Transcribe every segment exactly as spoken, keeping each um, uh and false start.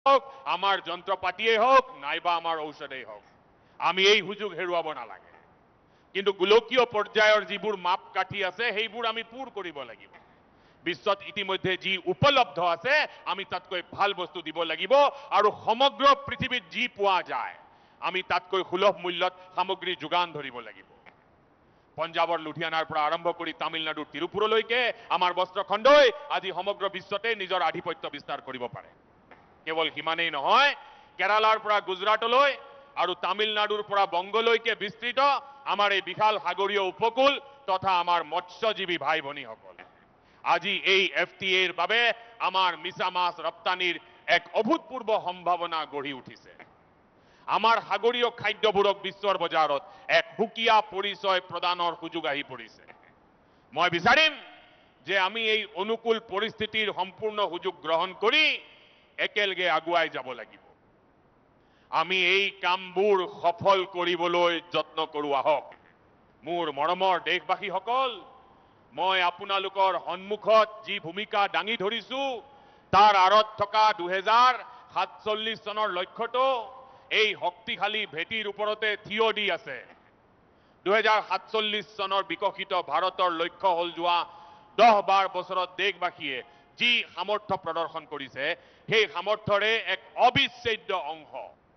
হোক, আমাৰ যন্ত্ৰপাতিয়ে হোক, নাইবা আমাৰ ঔষধেই হোক, আমি এই সুযোগ হেৰুৱাব নালাগে। কিন্তু গোলকীয় পৰ্যায়ৰ যিবোৰ মাপকাঠি আছে সেইবোৰ আমি পূৰ কৰিব লাগিব। বিশ্বত ইতিমধ্যে যি উপলব্ধ আছে আমি তাতকৈ ভাল বস্তু দিব লাগিব, আৰু সমগ্ৰ পৃথিৱীত যি পোৱা যায় আমি তাতকৈ সুলভ মূল্যত সামগ্ৰী যোগান ধৰিব লাগিব। পঞ্জাবৰ লুধিয়ানাৰ পৰা আৰম্ভ কৰি তামিলনাডুৰ তিৰুপুৰলৈকে আমাৰ বস্ত্ৰখণ্ডই আজি সমগ্ৰ বিশ্বতে নিজৰ আধিপত্য বিস্তাৰ কৰিব পাৰে। কেৱল সিমানেই নহয়, কেৰালাৰ পৰা গুজৰাটলৈ আৰু তামিলনাডুৰ পৰা বংগলৈকে বিস্তৃত আমাৰ এই বিশাল সাগৰীয় উপকূল তথা আমাৰ মৎস্যজীৱী ভাই ভনীসকল আজি এই এফ টি এৰ বাবে আমাৰ মিছা মাছ ৰপ্তানিৰ এক অভূতপূৰ্ব সম্ভাৱনা গঢ়ি উঠিছে। আমাৰ সাগৰীয় খাদ্যবোৰক বিশ্বৰ বজাৰত এক সুকীয়া পৰিচয় প্ৰদানৰ সুযোগ আহি পৰিছে। মই বিচাৰিম যে আমি এই অনুকূল পৰিস্থিতিৰ সম্পূৰ্ণ সুযোগ গ্ৰহণ কৰি একেলগে আগুৱাই যাব লাগিব। আমি এই কামবোৰ সফল কৰিবলৈ যত্ন কৰোঁ আহক। মোৰ মৰমৰ দেশবাসীসকল, মই আপোনালোকৰ সন্মুখত যি ভূমিকা দাঙি ধৰিছো তাৰ আঁৰত থকা দুহেজাৰ সাতচল্লিছ চনৰ লক্ষ্যটো এই শক্তিশালী ভেটিৰ ওপৰতে থিয় দি আছে। দুহেজাৰ সাতচল্লিছ চনৰ বিকশিত ভাৰতৰ লক্ষ্য হ'ল যোৱা দহ বাৰ বছৰত দেশবাসীয়ে যি সামৰ্থ্য প্ৰদৰ্শন কৰিছে সেই সামৰ্থ্যৰে এক অবিচ্ছেদ্য অংশ।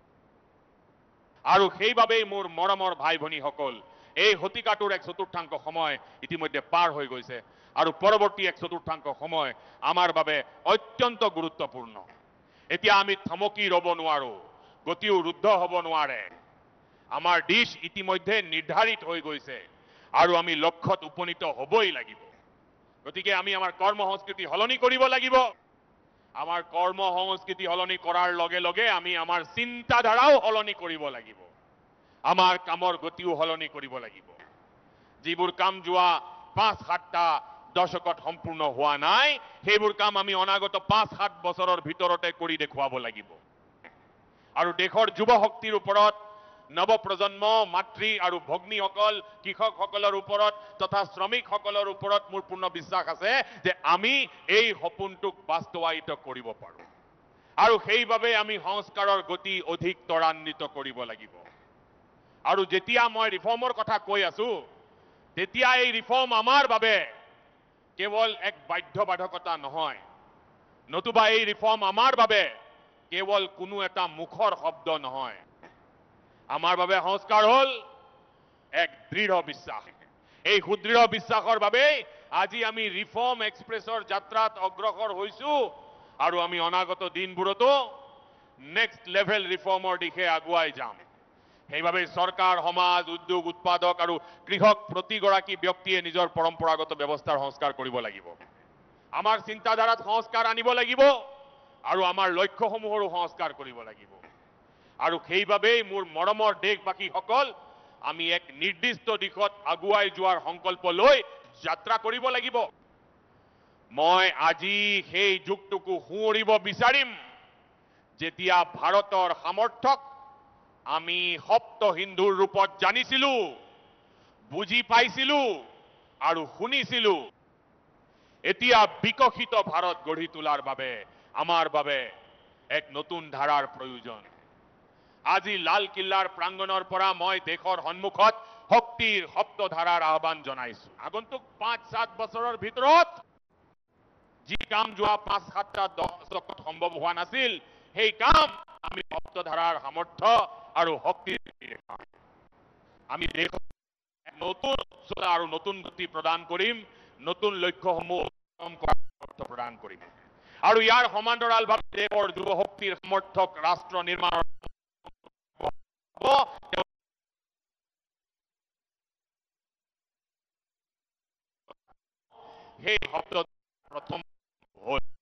আৰু সেইবাবেই মোৰ মৰমৰ ভাই ভনীসকল, এই শতিকাটোৰ এক চতুৰ্থাংশ সময় ইতিমধ্যে পাৰ হৈ গৈছে আৰু পৰৱৰ্তী এক চতুৰ্থাংশ সময় আমাৰ বাবে অত্যন্ত গুৰুত্বপূৰ্ণ। এতিয়া আমি থমকি ৰ'ব নোৱাৰো, গতিও ৰুদ্ধ হ'ব নোৱাৰে। আমাৰ দিশ ইতিমধ্যে নিৰ্ধাৰিত হৈ গৈছে আৰু আমি লক্ষ্যত উপনীত হ'বই লাগিব। গতিকে আমি আমাৰ কৰ্ম সংস্কৃতি সলনি কৰিব লাগিব। আমাৰ কৰ্ম সংস্কৃতি সলনি কৰাৰ লগে লগে আমি আমাৰ চিন্তাধাৰাও সলনি কৰিব লাগিব। আমাৰ কামৰ গতিও সলনি কৰিব লাগিব। যিবোৰ কাম যোৱা পাঁচ সাতটা দশকত সম্পূৰ্ণ হোৱা নাই সেইবোৰ কাম আমি অনাগত পাঁচ সাত বছৰৰ ভিতৰতে কৰি দেখুৱাব লাগিব। আৰু দেশৰ যুৱ শক্তিৰ ওপৰত, নৱপ্ৰজন্ম, মাতৃ আৰু ভগ্নীসকল, কৃষকসকলৰ ওপৰত তথা শ্ৰমিকসকলৰ ওপৰত মোৰ পূৰ্ণ বিশ্বাস আছে যে আমি এই সপোনটোক বাস্তৱায়িত কৰিব পাৰোঁ। আৰু সেইবাবে আমি সংস্কাৰৰ গতি অধিক ত্বৰান্বিত কৰিব লাগিব। আৰু যেতিয়া মই ৰিফৰ্মৰ কথা কৈ আছো তেতিয়া এই ৰিফৰ্ম আমাৰ বাবে কেৱল এক বাধ্যবাধকতা নহয়, নতুবা এই ৰিফৰ্ম আমাৰ বাবে কেৱল কোনো এটা মুখৰ শব্দ নহয়। আমাৰ বাবে সংস্কাৰ হ'ল এক দৃঢ় বিশ্বাস। এই সুদৃঢ় বিশ্বাসৰ বাবেই আজি আমি ৰিফৰ্ম এক্সপ্ৰেছৰ যাত্ৰাত অগ্ৰসৰ হৈছো আৰু আমি অনাগত দিনবোৰতো নেক্সট লেভেল ৰিফৰ্মৰ দিশে আগুৱাই যাম। সেইবাবে চৰকাৰ, সমাজ, উদ্যোগ, উৎপাদক আৰু কৃষক প্ৰতিগৰাকী ব্যক্তিয়ে নিজৰ পৰম্পৰাগত ব্যৱস্থাৰ সংস্কাৰ কৰিব লাগিব। আমাৰ চিন্তাধাৰাত সংস্কাৰ আনিব লাগিব আৰু আমাৰ লক্ষ্যসমূহৰো সংস্কাৰ কৰিব লাগিব। আৰু সেইবাবেই মোৰ মৰমৰ দেশবাসীসকল, আমি এক নিৰ্দিষ্ট দিশত আগুৱাই যোৱাৰ সংকল্প লৈ যাত্ৰা কৰিব লাগিব। মই আজি সেই যুগটোকো সোঁৱৰিব বিচাৰিম যেতিয়া ভাৰতৰ সামৰ্থ্যক আমি সপ্ত হিন্দুৰ ৰূপত জানিছিলো, বুজি পাইছিলো আৰু শুনিছিলো। এতিয়া বিকশিত ভাৰত গঢ়ি তোলাৰ বাবে আমাৰ বাবে এক নতুন ধাৰাৰ প্ৰয়োজন। আজি লালকিল্লাৰ প্ৰাংগণৰ পৰা মই দেশৰ সন্মুখত শক্তিৰ সপ্তধাৰাৰ আহ্বান জনাইছো। আগন্তুক পাঁচ সাত বছৰৰ ভিতৰত যি কাম যোৱা পাঁচ সাতটা দশকত সম্ভৱ হোৱা নাছিল সেই কাম আমি সপ্তধাৰাৰ সামৰ্থ্য আৰু শক্তিৰ আমি দেশত নতুন উচ্চতা আৰু নতুন গতি প্ৰদান কৰিম, নতুন লক্ষ্যসমূহ প্ৰদান কৰিম। আৰু ইয়াৰ সমান্তৰালভাৱে দেশৰ যুৱ শক্তিৰ সমৰ্থক ৰাষ্ট্ৰ নিৰ্মাণৰ সেই শব্দ প্ৰথম হ'ল